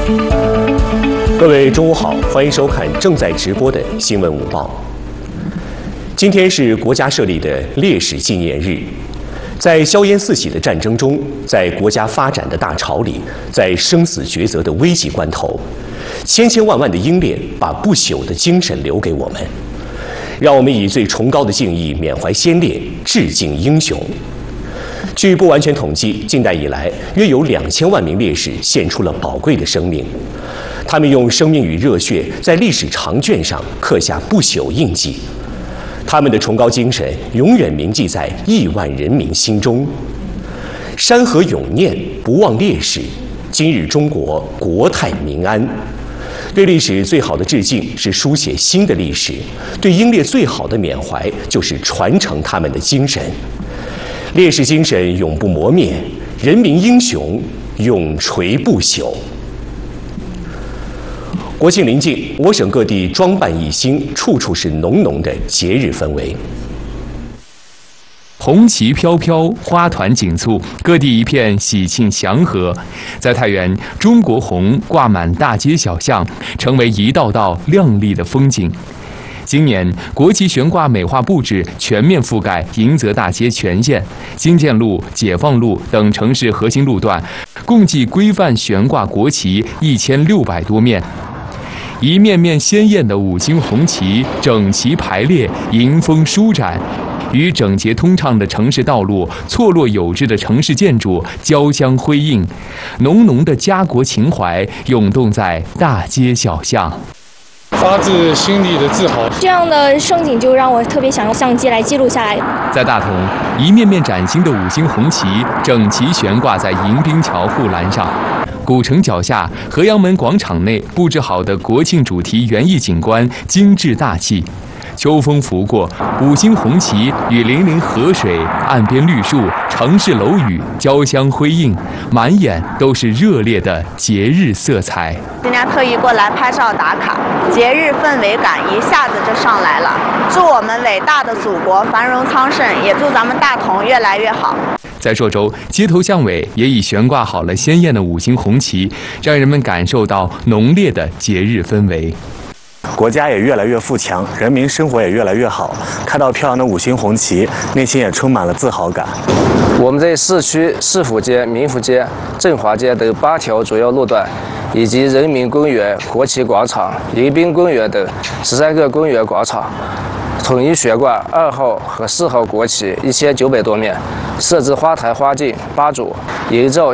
各位中午好，欢迎收看正在直播的新闻午报。今天是国家设立的烈士纪念日，在硝烟四起的战争中，在国家发展的大潮里，在生死抉择的危急关头，千千万万的英烈把不朽的精神留给我们，让我们以最崇高的敬意缅怀先烈，致敬英雄。据不完全统计，近代以来约有2000万名烈士献出了宝贵的生命，他们用生命与热血在历史长卷上刻下不朽印记，他们的崇高精神永远铭记在亿万人民心中。山河永念，不忘烈士，今日中国国泰民安。对历史最好的致敬是书写新的历史，对英烈最好的缅怀就是传承他们的精神。烈士精神永不磨灭，人民英雄永垂不朽。国庆临近，我省各地装扮一新，处处是浓浓的节日氛围。 红旗飘飘，花团锦簇，各地一片喜庆祥和。在太原，中国红挂满大街小巷，成为一道道亮丽的风景。今年国旗悬挂美化布置全面覆盖迎泽大街全线、新建路、解放路等城市核心路段，共计规范悬挂国旗1600多面。一面面鲜艳的5星红旗整齐排列，迎风舒展，与整洁通畅的城市道路、错落有致的城市建筑交相辉映，浓浓的家国情怀涌动在大街小巷。 发自心里的自豪， 这样的盛景就让我特别想用相机来记录下来。 在大同，一面面崭新的5星红旗整齐悬挂在迎宾桥护栏上。古城脚下，河阳门广场内布置好的国庆主题园艺景观精致大气。秋风拂过，5星红旗与粼粼河水、岸边绿树、城市楼宇交相辉映，满眼都是热烈的节日色彩。 今天特意过来拍照打卡，节日氛围感一下子就上来了。祝我们伟大的祖国繁荣昌盛，也祝咱们大同越来越好。 在朔州，街头巷尾也已悬挂好了鲜艳的5星红旗，让人们感受到浓烈的节日氛围。 国家也越来越富强，人民生活也越来越好。看到漂亮的5星红旗，内心也充满了自豪感。 我们在市区市府街、民福街、振华街等8条主要路段，以及人民公园、国旗广场、迎宾公园等13个公园广场，统一悬挂2号和4号国旗1900多面，设置花台花径8组，营造